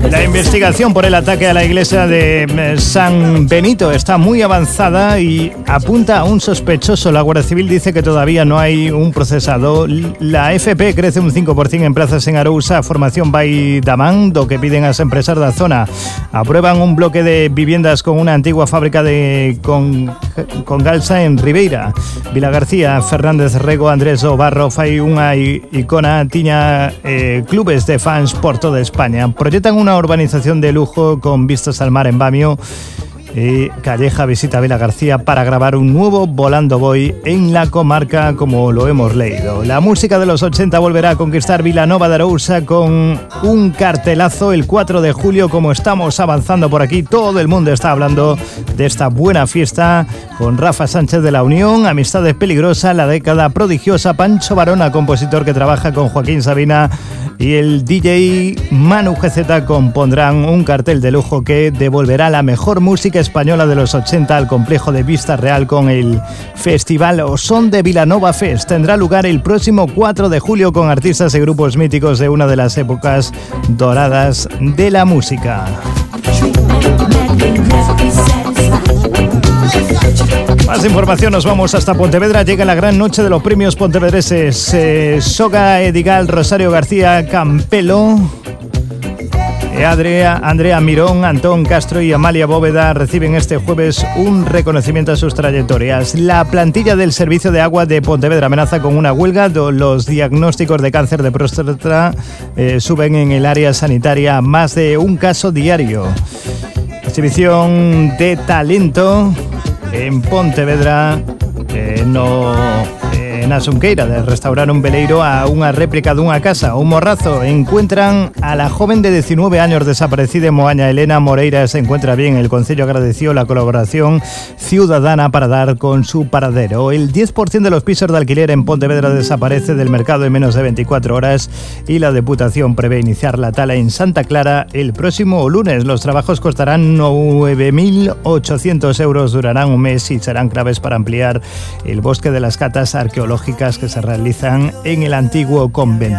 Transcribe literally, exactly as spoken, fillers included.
La investigación por el ataque a la iglesia de San Benito está muy avanzada y apunta a un sospechoso. La Guardia Civil dice que todavía no hay un procesado. La F P crece un cinco por ciento en plazas en Arousa, formación Vai Damán, do que piden a las empresas de la zona. Aprueban un bloque de viviendas con una antigua fábrica de con, con Galsa en Ribeira. Vila García, Fernández Rego, Andrés Obarro, fai unha icona, tiña eh, clubes de fans por toda España. Proyectan una urbanización de lujo con vistas al mar en Bamio. Y Calleja visita Vila García para grabar un nuevo Volando Voy en la comarca, como lo hemos leído. La música de los ochenta volverá a conquistar Vilanova de Arousa con un cartelazo el cuatro de julio. Como estamos avanzando por aquí, todo el mundo está hablando de esta buena fiesta, con Rafa Sánchez de la Unión, Amistades Peligrosas, La Década Prodigiosa, Pancho Varona, compositor que trabaja con Joaquín Sabina, y el D J Manu G Z compondrán un cartel de lujo que devolverá la mejor música española de los ochenta al complejo de Vista Real con el Festival O Son de Vilanova Fest. Tendrá lugar el próximo cuatro de julio con artistas y grupos míticos de una de las épocas doradas de la música. Más información, nos vamos hasta Pontevedra. Llega la gran noche de los premios pontevedreses. Eh, Soga Edigal, Rosario García Campelo, Andrea, Andrea Mirón, Antón Castro y Amalia Bóveda reciben este jueves un reconocimiento a sus trayectorias. La plantilla del Servicio de Agua de Pontevedra amenaza con una huelga. Los diagnósticos de cáncer de próstata eh, suben en el área sanitaria a más de un caso diario. Exhibición de talento en Pontevedra, eh, no... en Asunqueira, de restaurar un veleiro a unha réplica dunha casa. Un morrazo. Encuentran a la joven de diecinueve años desaparecida en Moaña. Elena Moreira se encuentra bien. El Concello agradeció la colaboración ciudadana para dar con su paradero. El diez por ciento de los pisos de alquiler en Pontevedra desaparece del mercado en menos de veinticuatro horas y la Deputación prevé iniciar la tala en Santa Clara el próximo lunes. Los trabajos costarán nueve mil ochocientos euros, durarán un mes y serán claves para ampliar el bosque de las catas arqueológicas que se realizan en el antiguo convento.